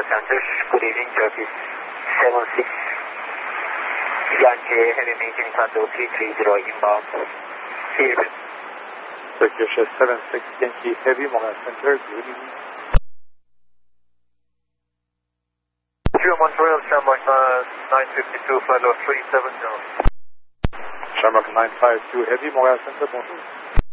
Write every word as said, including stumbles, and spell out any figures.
Center. Good evening, Turkish seven six. Yankee Heavy Maintaining Condo three three zero inbound. Here. Turkish seven six Yankee Heavy Montreal Center. Good evening. Two Montreal, Shamrock nine fifty-two, flight level three seven zero. Shamrock nine five two Heavy Montreal Center, bonjour.